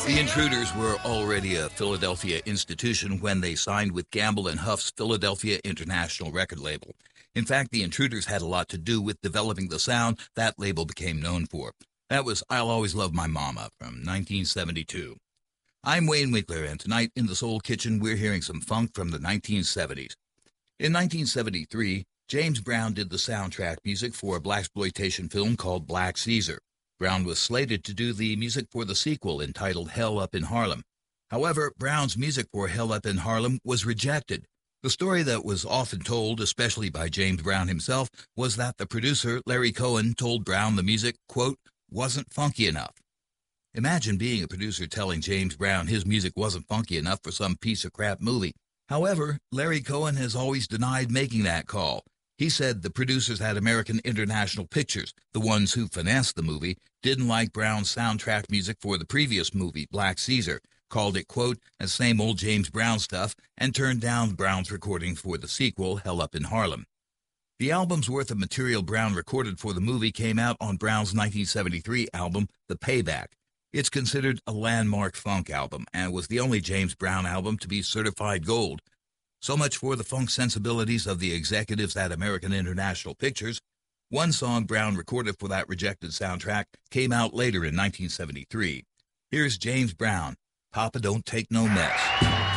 The Intruders were already a Philadelphia institution when they signed with Gamble and Huff's Philadelphia International record label. In fact, the Intruders had a lot to do with developing the sound that label became known for. That was I'll Always Love My Mama from 1972. I'm Wayne Winkler, and tonight in the Soul Kitchen we're hearing some funk from the 1970s. In 1973, James Brown did the soundtrack music for a blaxploitation film called Black Caesar. Brown was slated to do the music for the sequel entitled Hell Up in Harlem. However, Brown's music for Hell Up in Harlem was rejected. The story that was often told, especially by James Brown himself, was that the producer, Larry Cohen, told Brown the music, quote, wasn't funky enough. Imagine being a producer telling James Brown his music wasn't funky enough for some piece of crap movie. However, Larry Cohen has always denied making that call. He said the producers at American International Pictures, the ones who financed the movie, didn't like Brown's soundtrack music for the previous movie, Black Caesar, called it, quote, the same old James Brown stuff, and turned down Brown's recording for the sequel, Hell Up in Harlem. The album's worth of material Brown recorded for the movie came out on Brown's 1973 album, The Payback. It's considered a landmark funk album and was the only James Brown album to be certified gold. So much for the funk sensibilities of the executives at American International Pictures. One song Brown recorded for that rejected soundtrack came out later in 1973. Here's James Brown, Papa Don't Take No Mess.